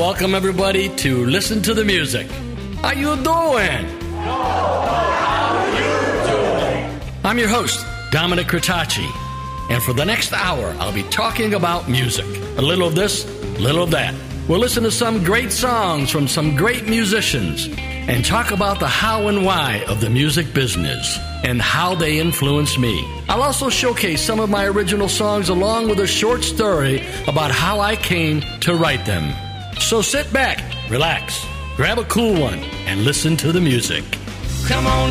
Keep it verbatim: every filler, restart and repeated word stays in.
welcome everybody to Listen to the Music. How you doing? How you doing? I'm your host, Dominic Cretacci, and for the next hour, I'll be talking about music. A little of this, a little of that. We'll listen to some great songs from some great musicians and talk about the how and why of the music business and how they influenced me. I'll also showcase some of my original songs along with a short story about how I came to write them. So sit back, relax, grab a cool one, and listen to the music. Come on